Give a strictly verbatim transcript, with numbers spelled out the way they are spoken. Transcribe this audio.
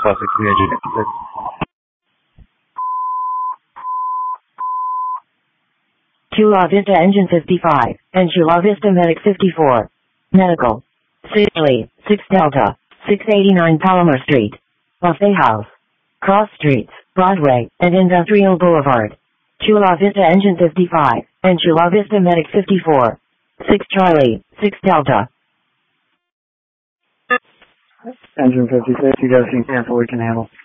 Classic three engine fifty-six. Chula Vista Engine fifty-five, and Chula Vista Medic fifty-four. Medical. City, six Delta, six eighty-nine Palomar Street. Buffet House. Cross Streets, Broadway, and Industrial Boulevard. Chula Vista Engine fifty-five, and Chula Vista Medic fifty-four. six Charlie, six Delta. Engine fifty-six, you got a cancel we can handle.